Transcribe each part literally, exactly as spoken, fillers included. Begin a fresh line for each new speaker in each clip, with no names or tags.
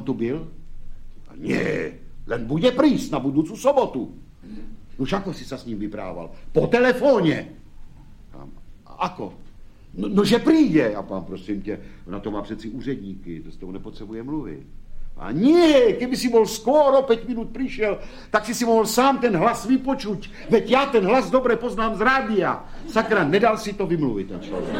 tu byl? Nie, len bude prísť na budúcu sobotu. No ako si sa s ním vyprával? Po telefóne. A ako? No, no že príde. A pán, prosím tě, na to má přeci úředníky, to s tou nepotřebuje mluvit. A nie, keby si bol skôr o päť minút prišiel, tak si si mohol sám ten hlas vypočuť. Veď ja ten hlas dobre poznám z rádia. Sakra, nedal si to vymluvit ten člověk.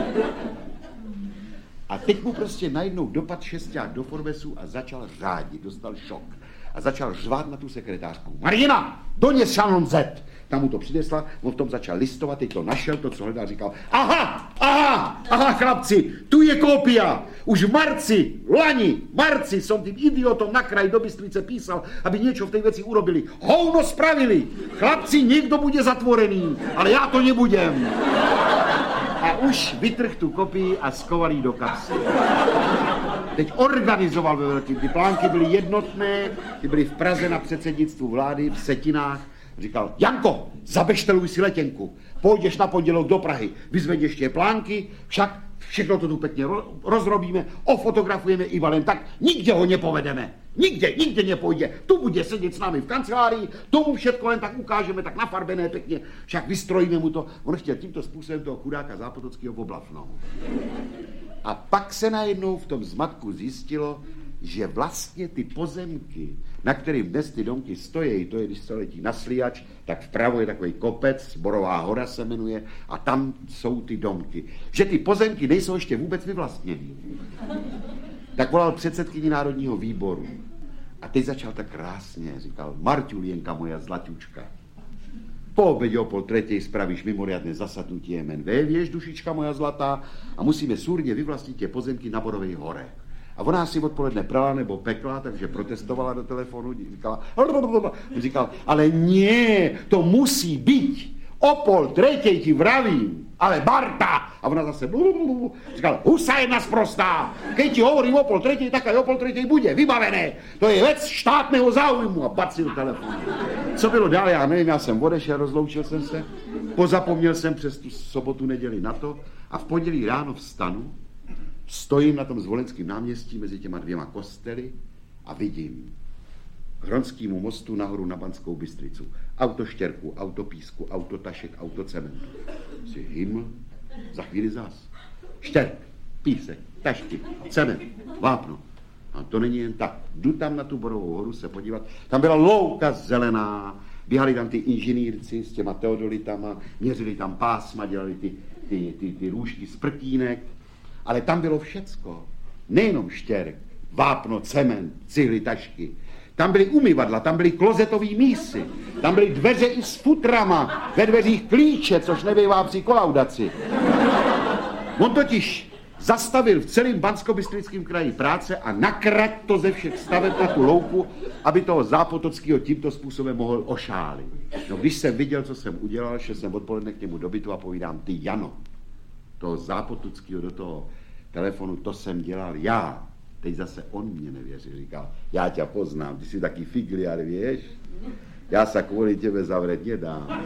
A teď mu prostě najednou dopad šesták do Forbesu a začal řádit, dostal šok. A začal řvát na tu sekretářku. Marina, dones šanon Z. Tam mu to přinesla, on v tom začal listovat, teď to našel, to, co hledal, říkal, aha, aha, aha, chlapci, tu je kópia. Už v marci, lani, marci som tým idiotom na kraj do Bystrice písal, aby niečo v tej veci urobili. Hovno spravili. Chlapci, niekto bude zatvorený, ale já to nebudem. A už vytrh tu kopii a skoval jí do kapsy. Teď organizoval ve velkým. Ty plánky byly jednotné, ty byly v Praze na předsednictvu vlády, v Setinách. Říkal, Janko, zabešteluj si letenku, pôjdeš na pondělok do Prahy, vyzvedeš tie plánky, však všechno to tu pekne rozrobíme, ofotografujeme i Valen, tak nikde ho nepovedeme, nikde, nikde nepôjde, tu bude sedět s námi v kancelárii, tomu všetko len tak ukážeme, tak nafarbené pekne, však vystrojíme mu to, on chtěl tímto způsobem toho chudáka Zápotockého oblafnout. A pak se najednou v tom zmatku zjistilo, že vlastně ty pozemky, na kterým dnes ty domky stojí, to je, když se letí na Sliač, tak vpravo je takový kopec, Borová hora se jmenuje, a tam jsou ty domky. Že ty pozemky nejsou ještě vůbec vyvlastněný. Tak volal předsedkyni Národního výboru. A teď začal tak krásně, říkal, Marťulienka moja zlatučka, po obědě o pol tretej spravíš mimoriadne zasadnutie M N V, vieš, dušička moja zlatá, a musíme súrne vyvlastniť tie pozemky na Borovej hore. A ona si odpoledne prala nebo pekla, takže protestovala do telefonu, říkala, říkal, ale nie, to musí byť. O pol tretej ti vravím, ale Barta. A ona zase říkala, husa jedna sprostá. Keď ti hovorím o pol tretej, tak aj o pol tretej bude, vybavené. To je vec štátného záujmu. A bacil telefon. Co bylo dál, já nevím, já jsem odešel, rozloučil jsem se, pozapomněl jsem přes tu sobotu, neděli na to a v pondělí ráno vstanu, stojím na tom Zvolenském náměstí mezi těma dvěma kostely a vidím k Hronskýmu mostu nahoru na Banskou Bystricu. Auto štěrku, auto písku, auto tašek, auto cementu. Si hyml, za chvíli zás. Štěrk, písek, tašky, cement, vápno. A to není jen tak. Jdu tam na tu Borovou horu se podívat. Tam byla louka zelená, běhali tam ty inženýrci s těma teodolitama, měřili tam pásma, dělali ty, ty, ty, ty růžky z prtínek. Ale tam bylo všecko. Nejenom štěrk, vápno, cement, cihly, tašky. Tam byly umyvadla, tam byly klozetový mísy, tam byly dveře i s futrama, ve dveřích klíče, což nebývá při kolaudaci. On totiž zastavil v celém Banskobystrickém kraji práce a nakrat to ze všech staveb na tu louku, aby toho Zápotockého tímto způsobem mohl ošálit. No když jsem viděl, co jsem udělal, šel jsem odpoledne k němu do bytu a povídám, ty Jano, toho Zápotockého do toho telefonu, to jsem dělal já. Teď zase on mě nevěří, říkal, já tě poznám, ty jsi taký figliar, věš? Já se kvůli tebe zavřet nedám.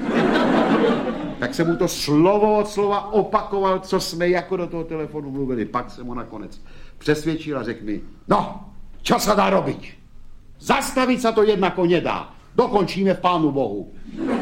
Tak jsem mu to slovo od slova opakoval, co jsme jako do toho telefonu mluvili. Pak jsem ho nakonec přesvědčil a řekl mi, no, čo sa dá robiť? Zastavit se to jednako nedá. Dokončíme v Pánu Bohu.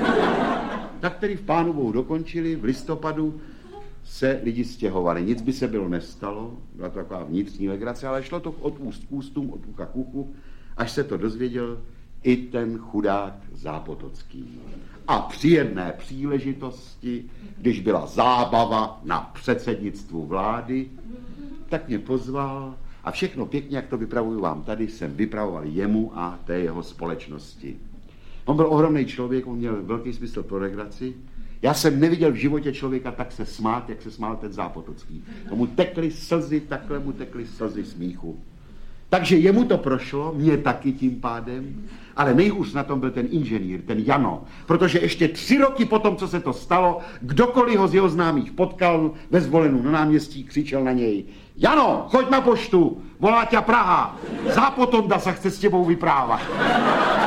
Tak tedy v Pánu Bohu dokončili, v listopadu se lidi stěhovali. Nic by se bylo nestalo, byla to taková vnitřní legrace, ale šlo to od úst k ústům, od ucha k uchu, až se to dozvěděl i ten chudák Zápotocký. A při jedné příležitosti, když byla zábava na předsednictvu vlády, tak mě pozval a všechno pěkně, jak to vypravuju vám tady, jsem vypravoval jemu a té jeho společnosti. On byl ohromný člověk, on měl velký smysl pro legraci. Já jsem neviděl v životě člověka tak se smát, jak se smál ten Zápotocký. Tomu tekly slzy, takhle mu tekly slzy smíchu. Takže jemu to prošlo, mě taky tím pádem, ale nejhůř na tom byl ten inženýr, ten Jano, protože ještě tři roky potom, co se to stalo, kdokoliv ho z jeho známých potkal ve Zvolenu na náměstí, křičel na něj, Jano, choď na poštu, volá tě Praha, Zápotonda se chce s tebou vyprávat.